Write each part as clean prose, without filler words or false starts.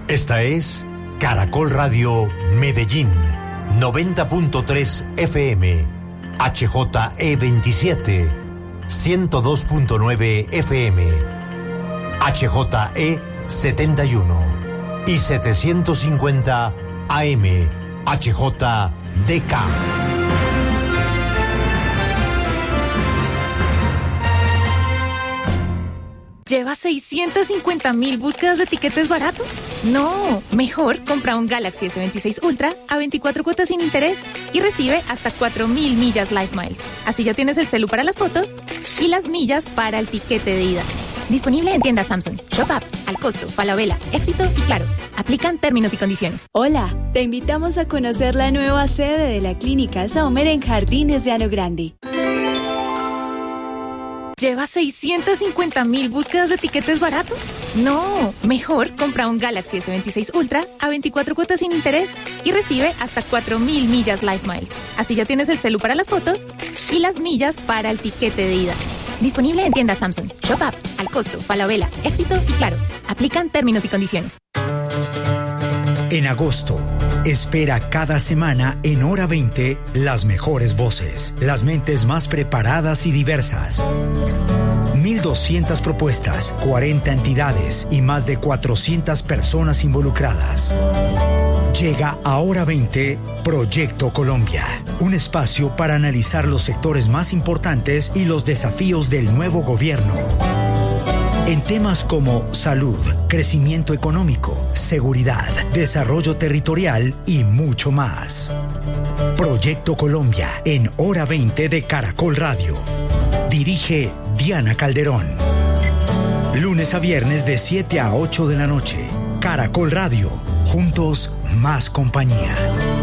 Esta es Caracol Radio Medellín, 90.3 FM, HJE 27, 102.9 FM, HJE 71 y 750 AM, HJDK. ¿Lleva 650.000 búsquedas de tiquetes baratos? No, mejor compra un Galaxy S26 Ultra a 24 cuotas sin interés y recibe hasta 4.000 millas Life Miles. Así ya tienes el celu para las fotos y las millas para el tiquete de ida. Disponible en tiendas Samsung, Shop App, Al Costo, Falabella, Éxito y Claro. Aplican términos y condiciones. Hola, te invitamos a conocer la nueva sede de la Clínica Saumer en Jardines de Ano Grande. ¿Lleva 650.000 búsquedas de tiquetes baratos? No, mejor compra un Galaxy S26 Ultra a 24 cuotas sin interés y recibe hasta 4.000 millas Life Miles. Así ya tienes el celu para las fotos y las millas para el tiquete de ida. Disponible en tiendas Samsung, Shop App, Al Costo, Falabella, Éxito y Claro. Aplican términos y condiciones. En agosto, espera cada semana en Hora 20 las mejores voces, las mentes más preparadas y diversas. 1.200 propuestas, 40 entidades y más de 400 personas involucradas. Llega a Hora 20 Proyecto Colombia, un espacio para analizar los sectores más importantes y los desafíos del nuevo gobierno. En temas como salud, crecimiento económico, seguridad, desarrollo territorial y mucho más. Proyecto Colombia en Hora 20 de Caracol Radio. Dirige Diana Calderón. Lunes a viernes de 7 a 8 de la noche. Caracol Radio. Juntos, más compañía.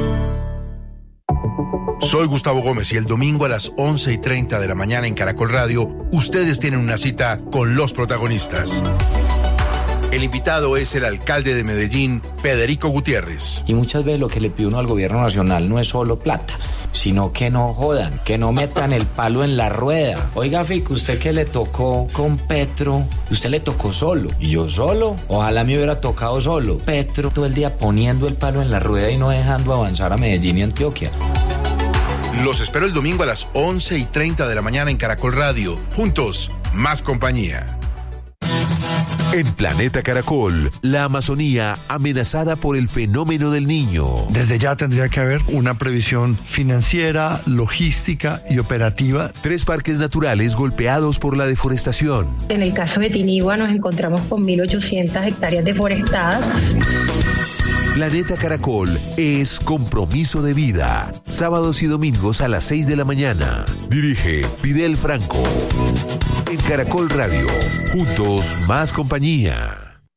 Soy Gustavo Gómez y el domingo a las 11:30 de la mañana en Caracol Radio, ustedes tienen una cita con los protagonistas. El invitado es el alcalde de Medellín, Federico Gutiérrez. Y muchas veces lo que le pide uno al gobierno nacional no es solo plata, sino que no jodan, que no metan el palo en la rueda. Oiga, Fico, usted que le tocó con Petro, usted le tocó solo. ¿Y yo solo? Ojalá me hubiera tocado solo. Petro todo el día poniendo el palo en la rueda y no dejando avanzar a Medellín y Antioquia. Los espero el domingo a las 11:30 de la mañana en Caracol Radio. Juntos, más compañía. En Planeta Caracol, la Amazonía amenazada por el fenómeno del Niño. Desde ya tendría que haber una previsión financiera, logística y operativa. 3 parques naturales golpeados por la deforestación. En el caso de Tinigua nos encontramos con 1.800 hectáreas deforestadas. Planeta Caracol es compromiso de vida. Sábados y domingos a las 6 de la mañana. Dirige Fidel Franco. En Caracol Radio. Juntos, más compañía.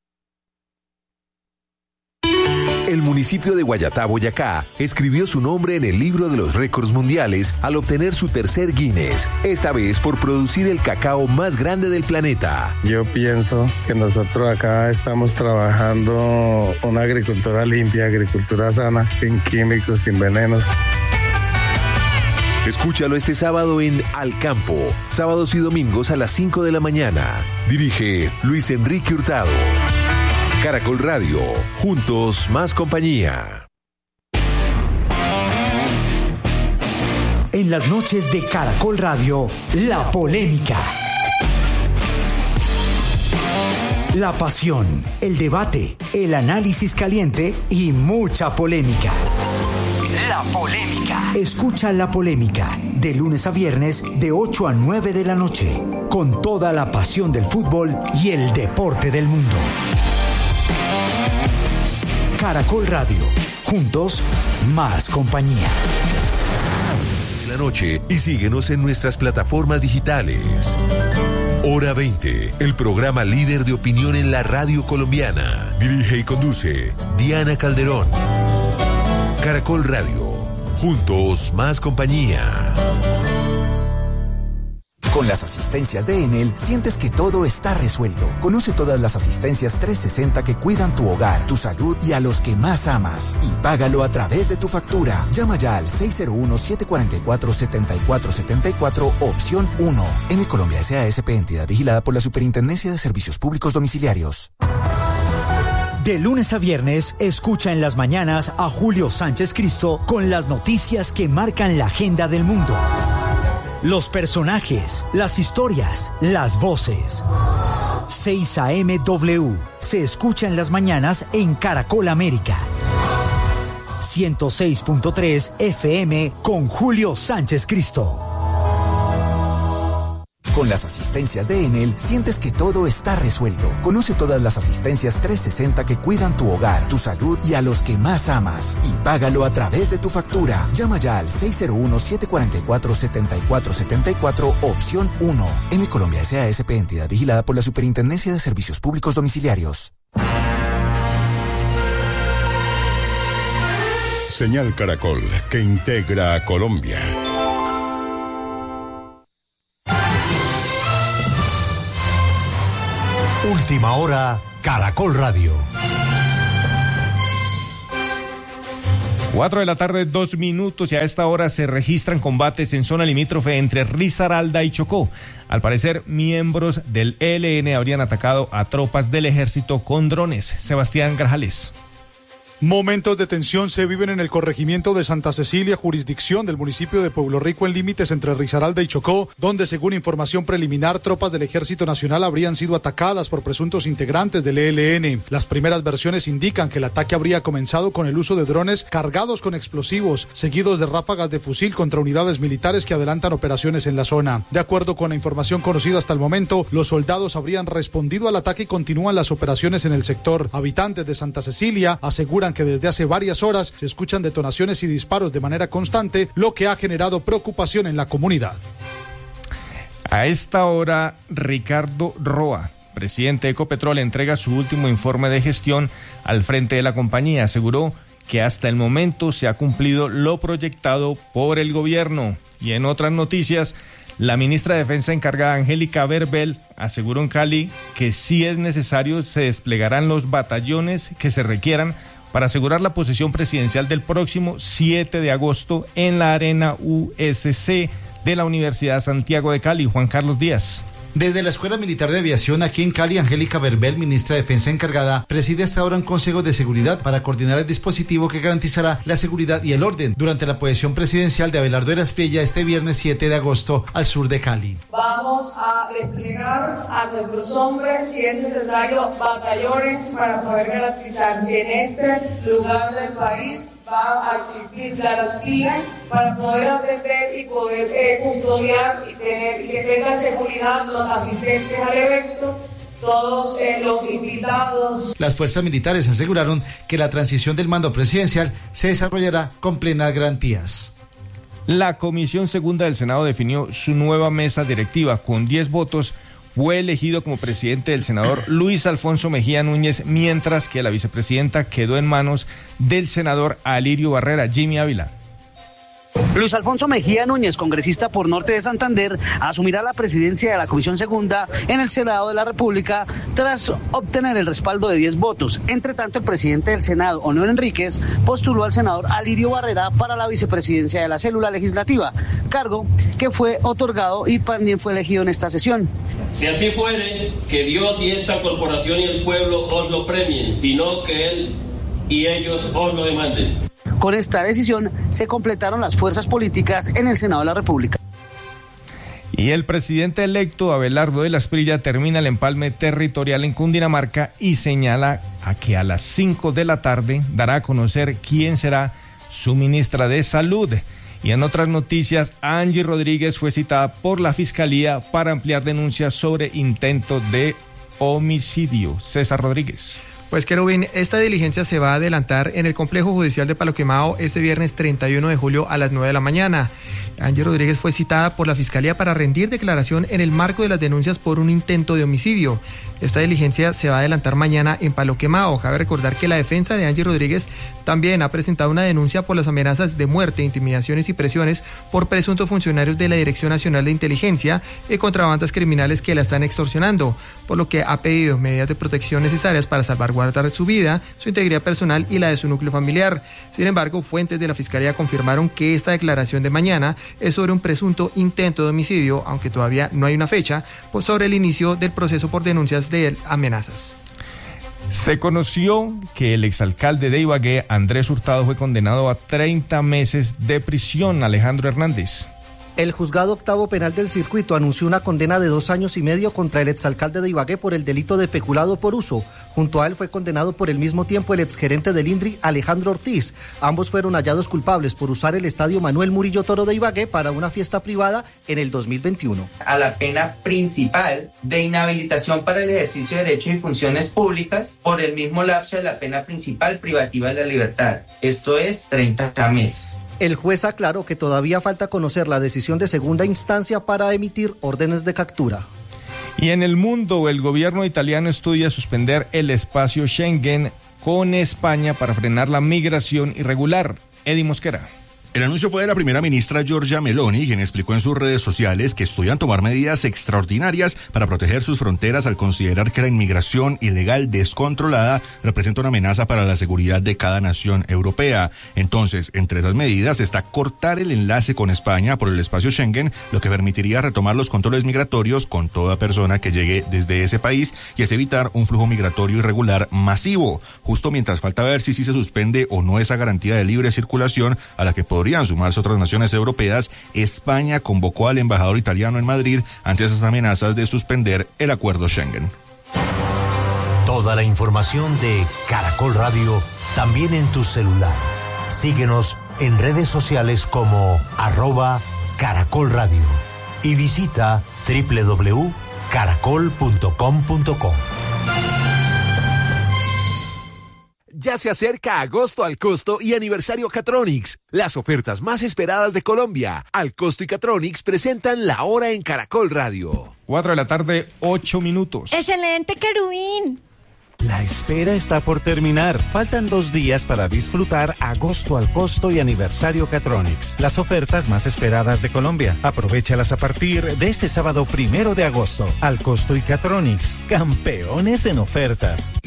El municipio de Guayatá, Boyacá, escribió su nombre en el libro de los récords mundiales al obtener su tercer Guinness, esta vez por producir el cacao más grande del planeta. Yo pienso que nosotros acá estamos trabajando una agricultura limpia, agricultura sana, sin químicos, sin venenos. Escúchalo este sábado en Al Campo, sábados y domingos a las 5 de la mañana. Dirige Luis Enrique Hurtado. Caracol Radio, juntos más compañía. En las noches de Caracol Radio, la polémica. La pasión, el debate, el análisis caliente y mucha polémica. La polémica. Escucha La Polémica de lunes a viernes de 8 a 9 de la noche con toda la pasión del fútbol y el deporte del mundo. Caracol Radio. Juntos, más compañía. La noche y síguenos en nuestras plataformas digitales. Hora 20, el programa líder de opinión en la radio colombiana. Dirige y conduce Diana Calderón. Caracol Radio. Juntos, más compañía. Con las asistencias de Enel, sientes que todo está resuelto. Conoce todas las asistencias 360 que cuidan tu hogar, tu salud y a los que más amas. Y págalo a través de tu factura. Llama ya al 601-744-7474, opción 1. Enel Colombia S.A.S.P. entidad vigilada por la Superintendencia de Servicios Públicos Domiciliarios. De lunes a viernes, escucha en las mañanas a Julio Sánchez Cristo con las noticias que marcan la agenda del mundo. Los personajes, las historias, las voces. 6 a.m. W se escucha en las mañanas en Caracol América. 106.3 FM con Julio Sánchez Cristo. Con las asistencias de Enel, sientes que todo está resuelto. Conoce todas las asistencias 360 que cuidan tu hogar, tu salud y a los que más amas. Y págalo a través de tu factura. Llama ya al 601-744-7474, opción 1. Enel Colombia S.A.S.P. entidad vigilada por la Superintendencia de Servicios Públicos Domiciliarios. Señal Caracol, que integra a Colombia. Última hora, Caracol Radio. 4 de la tarde, 2 minutos, y a esta hora se registran combates en zona limítrofe entre Risaralda y Chocó. Al parecer, miembros del ELN habrían atacado a tropas del ejército con drones. Sebastián Grajales. Momentos de tensión se viven en el corregimiento de Santa Cecilia, jurisdicción del municipio de Pueblo Rico, en límites entre Risaralda y Chocó, donde, según información preliminar, tropas del Ejército Nacional habrían sido atacadas por presuntos integrantes del ELN. Las primeras versiones indican que el ataque habría comenzado con el uso de drones cargados con explosivos, seguidos de ráfagas de fusil contra unidades militares que adelantan operaciones en la zona. De acuerdo con la información conocida hasta el momento, los soldados habrían respondido al ataque y continúan las operaciones en el sector. Habitantes de Santa Cecilia aseguran que desde hace varias horas se escuchan detonaciones y disparos de manera constante, lo que ha generado preocupación en la comunidad. A esta hora, Ricardo Roa, presidente de Ecopetrol, entrega su último informe de gestión al frente de la compañía. Aseguró que hasta el momento se ha cumplido lo proyectado por el gobierno. Y en otras noticias, la ministra de Defensa encargada, Angélica Verbel, aseguró en Cali que si es necesario se desplegarán los batallones que se requieran para asegurar la posesión presidencial del próximo 7 de agosto en la Arena USC de la Universidad Santiago de Cali. Juan Carlos Díaz. Desde la Escuela Militar de Aviación aquí en Cali, Angélica Verbel, ministra de Defensa encargada, preside hasta ahora un consejo de seguridad para coordinar el dispositivo que garantizará la seguridad y el orden durante la posesión presidencial de Abelardo Eraspilla este viernes 7 de agosto al sur de Cali. Vamos a desplegar a nuestros hombres, si es necesario, batallones para poder garantizar que en este lugar del país va a existir garantía para poder atender y poder custodiar y que tenga seguridad los asistentes al evento, todos los invitados. Las fuerzas militares aseguraron que la transición del mando presidencial se desarrollará con plenas garantías. La Comisión Segunda del Senado definió su nueva mesa directiva. Con 10 votos fue elegido como presidente el senador Luis Alfonso Mejía Núñez, mientras que la vicepresidenta quedó en manos del senador Alirio Barrera. Jimmy Ávila. Luis Alfonso Mejía Núñez, congresista por Norte de Santander, asumirá la presidencia de la Comisión Segunda en el Senado de la República tras obtener el respaldo de 10 votos. Entre tanto, el presidente del Senado, Honor Enríquez, postuló al senador Alirio Barrera para la vicepresidencia de la célula legislativa, cargo que fue otorgado y también fue elegido en esta sesión. Si así fuere, que Dios y esta corporación y el pueblo os lo premien, sino que él y ellos os lo demanden. Con esta decisión se completaron las fuerzas políticas en el Senado de la República. Y el presidente electo, Abelardo Eraspilla, termina el empalme territorial en Cundinamarca y señala a que a las 5 de la tarde dará a conocer quién será su ministra de Salud. Y en otras noticias, Angie Rodríguez fue citada por la Fiscalía para ampliar denuncias sobre intento de homicidio. César Rodríguez. Pues Kerubín, esta diligencia se va a adelantar en el Complejo Judicial de Palo Quemado este viernes 31 de julio a las 9 de la mañana. Angie Rodríguez fue citada por la Fiscalía para rendir declaración en el marco de las denuncias por un intento de homicidio. Esta diligencia se va a adelantar mañana en Palo Quemado. Cabe recordar que la defensa de Angie Rodríguez también ha presentado una denuncia por las amenazas de muerte, intimidaciones y presiones por presuntos funcionarios de la Dirección Nacional de Inteligencia y contra bandas criminales que la están extorsionando, por lo que ha pedido medidas de protección necesarias para salvaguardar su vida, su integridad personal y la de su núcleo familiar. Sin embargo, fuentes de la Fiscalía confirmaron que esta declaración de mañana es sobre un presunto intento de homicidio, aunque todavía no hay una fecha, pues sobre el inicio del proceso por denuncias de amenazas. Se conoció que el exalcalde de Ibagué, Andrés Hurtado, fue condenado a 30 meses de prisión. Alejandro Hernández. El juzgado octavo penal del circuito anunció una condena de 2 años y medio contra el exalcalde de Ibagué por el delito de peculado por uso. Junto a él fue condenado por el mismo tiempo el exgerente del INDRI, Alejandro Ortiz. Ambos fueron hallados culpables por usar el estadio Manuel Murillo Toro de Ibagué para una fiesta privada en el 2021. A la pena principal de inhabilitación para el ejercicio de derechos y funciones públicas por el mismo lapso de la pena principal privativa de la libertad. Esto es 30 meses. El juez aclaró que todavía falta conocer la decisión de segunda instancia para emitir órdenes de captura. Y en el mundo, el gobierno italiano estudia suspender el espacio Schengen con España para frenar la migración irregular. Eddie Mosquera. El anuncio fue de la primera ministra Giorgia Meloni, quien explicó en sus redes sociales que estudian tomar medidas extraordinarias para proteger sus fronteras al considerar que la inmigración ilegal descontrolada representa una amenaza para la seguridad de cada nación europea. Entonces, entre esas medidas está cortar el enlace con España por el espacio Schengen, lo que permitiría retomar los controles migratorios con toda persona que llegue desde ese país y es evitar un flujo migratorio irregular masivo, justo mientras falta ver si se suspende o no esa garantía de libre circulación a la que podrían sumarse otras naciones europeas. España convocó al embajador italiano en Madrid ante esas amenazas de suspender el acuerdo Schengen. Toda la información de Caracol Radio también en tu celular. Síguenos en redes sociales como @Caracol Radio y visita www.caracol.com.co. Ya se acerca agosto al costo y aniversario Catronics, las ofertas más esperadas de Colombia. Al costo y Catronics presentan la hora en Caracol Radio. 4 de la tarde, 8 minutos. ¡Excelente, querubín! La espera está por terminar. Faltan 2 días para disfrutar agosto al costo y aniversario Catronics, las ofertas más esperadas de Colombia. Aprovéchalas a partir de este sábado 1 de agosto. Al costo y Catronics, campeones en ofertas.